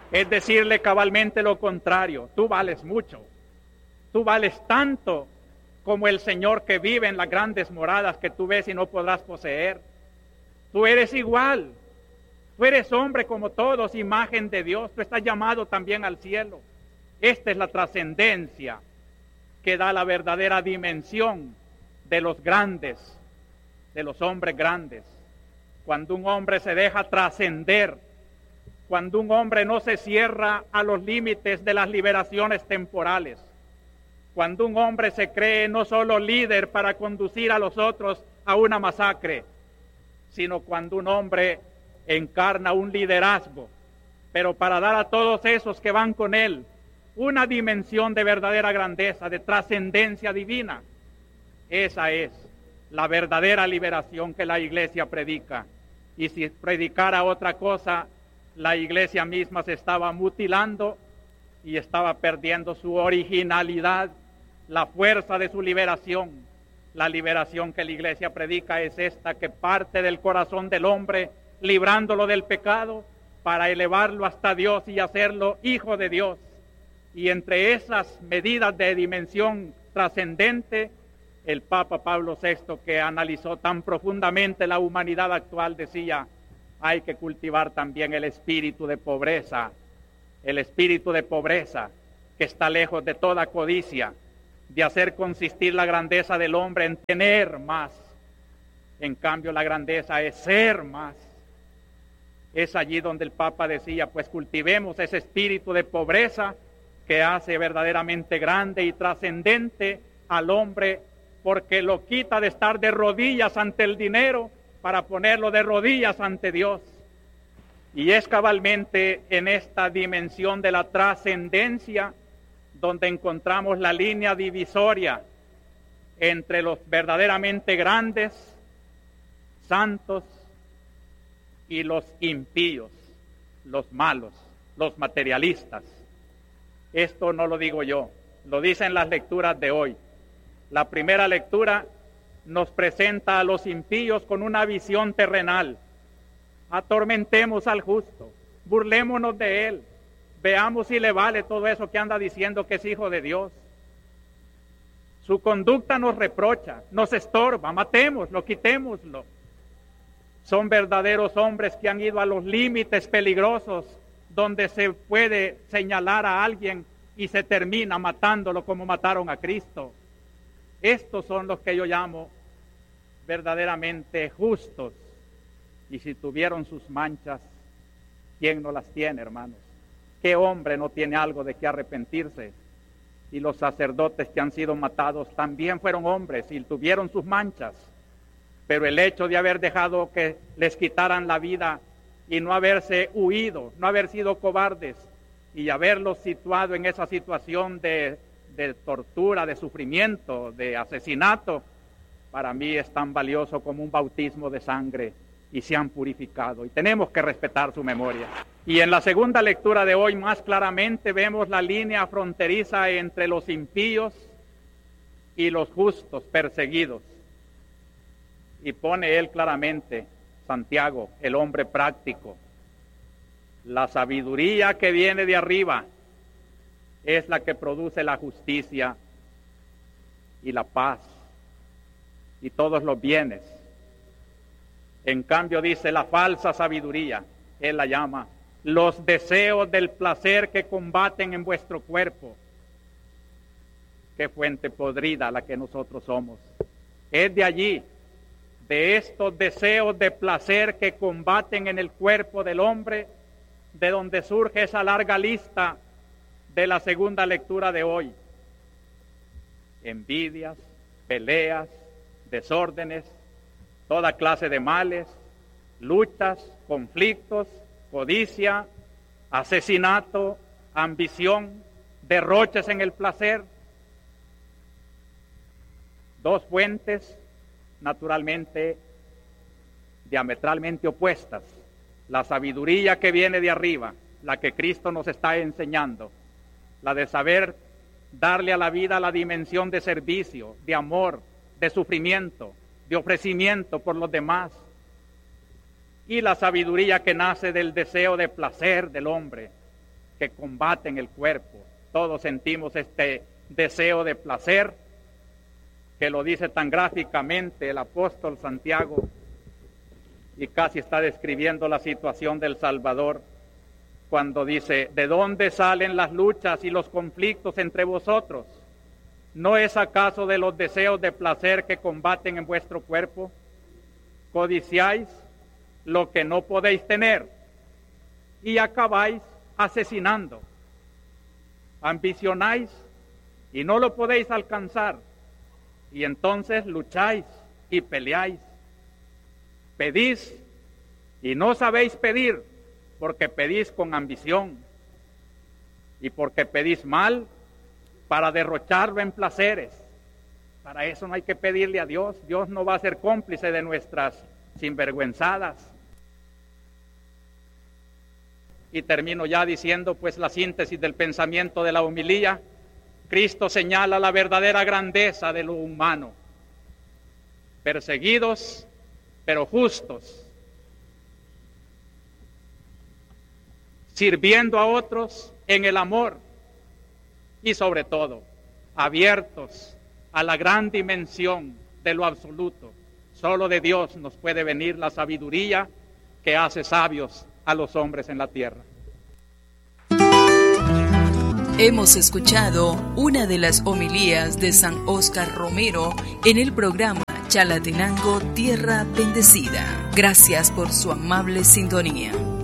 es decirle cabalmente lo contrario. Tú vales mucho, tú vales tanto como el Señor que vive en las grandes moradas que tú ves y no podrás poseer. Tú eres igual, tú eres hombre como todos, imagen de Dios, tú estás llamado también al cielo. Esta es la trascendencia que da la verdadera dimensión de los grandes, de los hombres grandes. Cuando un hombre se deja trascender, cuando un hombre no se cierra a los límites de las liberaciones temporales, cuando un hombre se cree no solo líder para conducir a los otros a una masacre, sino cuando un hombre encarna un liderazgo, pero para dar a todos esos que van con él una dimensión de verdadera grandeza, de trascendencia divina. Esa es la verdadera liberación que la iglesia predica. Y si predicara otra cosa, la iglesia misma se estaba mutilando y estaba perdiendo su originalidad, la fuerza de su liberación. La liberación que la iglesia predica es esta, que parte del corazón del hombre, librándolo del pecado, para elevarlo hasta Dios y hacerlo hijo de Dios. Y entre esas medidas de dimensión trascendente, el Papa Pablo VI, que analizó tan profundamente la humanidad actual, decía: hay que cultivar también el espíritu de pobreza que está lejos de toda codicia, de hacer consistir la grandeza del hombre en tener más. En cambio, la grandeza es ser más. Es allí donde el Papa decía: pues cultivemos ese espíritu de pobreza que hace verdaderamente grande y trascendente al hombre, porque lo quita de estar de rodillas ante el dinero para ponerlo de rodillas ante Dios. Y es cabalmente en esta dimensión de la trascendencia donde encontramos la línea divisoria entre los verdaderamente grandes, santos, y los impíos, los malos, los materialistas. Esto no lo digo yo, lo dicen las lecturas de hoy. La primera lectura nos presenta a los impíos con una visión terrenal. Atormentemos al justo, burlémonos de él, veamos si le vale todo eso que anda diciendo que es hijo de Dios. Su conducta nos reprocha, nos estorba, matémoslo, quitémoslo. Son verdaderos hombres que han ido a los límites peligrosos donde se puede señalar a alguien y se termina matándolo como mataron a Cristo. Estos son los que yo llamo verdaderamente justos. Y si tuvieron sus manchas, ¿quién no las tiene, hermanos? ¿Qué hombre no tiene algo de qué arrepentirse? Y los sacerdotes que han sido matados también fueron hombres y tuvieron sus manchas. Pero el hecho de haber dejado que les quitaran la vida y no haberse huido, no haber sido cobardes y haberlos situado en esa situación de tortura, de sufrimiento, de asesinato, para mí es tan valioso como un bautismo de sangre, y se han purificado y tenemos que respetar su memoria. Y en la segunda lectura de hoy más claramente vemos la línea fronteriza entre los impíos y los justos perseguidos. Y pone él claramente, Santiago, el hombre práctico: la sabiduría que viene de arriba es la que produce la justicia y la paz y todos los bienes. En cambio, dice, la falsa sabiduría, él la llama los deseos del placer que combaten en vuestro cuerpo. Qué fuente podrida la que nosotros somos. Es de allí, de estos deseos de placer que combaten en el cuerpo del hombre, de donde surge esa larga lista de la segunda lectura de hoy. Envidias, peleas, desórdenes, toda clase de males, luchas, conflictos, codicia, asesinato, ambición, derroches en el placer. Dos fuentes naturalmente diametralmente opuestas. La sabiduría que viene de arriba, la que Cristo nos está enseñando, la de saber darle a la vida la dimensión de servicio, de amor, de sufrimiento, de ofrecimiento por los demás, y la sabiduría que nace del deseo de placer del hombre, que combaten el cuerpo. Todos sentimos este deseo de placer, que lo dice tan gráficamente el apóstol Santiago, y casi está describiendo la situación del Salvador, cuando dice: ¿de dónde salen las luchas y los conflictos entre vosotros? ¿No es acaso de los deseos de placer que combaten en vuestro cuerpo? Codiciáis lo que no podéis tener y acabáis asesinando. Ambicionáis y no lo podéis alcanzar, y entonces lucháis y peleáis. Pedís y no sabéis pedir, porque pedís con ambición, y porque pedís mal para derrocharlo en placeres. Para eso no hay que pedirle a Dios. Dios no va a ser cómplice de nuestras sinvergüenzadas. Y termino ya diciendo pues la síntesis del pensamiento de la homilía. Cristo señala la verdadera grandeza de lo humano. Perseguidos, pero justos. Sirviendo a otros en el amor. Y sobre todo, abiertos a la gran dimensión de lo absoluto. Solo de Dios nos puede venir la sabiduría que hace sabios a los hombres en la tierra. Hemos escuchado una de las homilías de San Óscar Romero en el programa Chalatenango, Tierra Bendecida. Gracias por su amable sintonía.